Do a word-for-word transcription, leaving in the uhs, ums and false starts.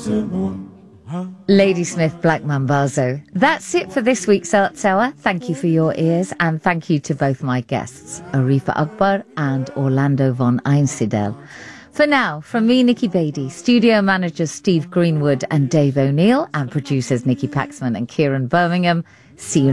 Ladysmith Black Mambazo. That's it for this week's Arts Hour. Thank you for your ears, and thank you to both my guests, Arifa Akbar and Orlando von Einsiedel. For now, from me, Nikki Beatty, studio managers Steve Greenwood and Dave O'Neill, and producers Nikki Paxman and Kieran Birmingham, see you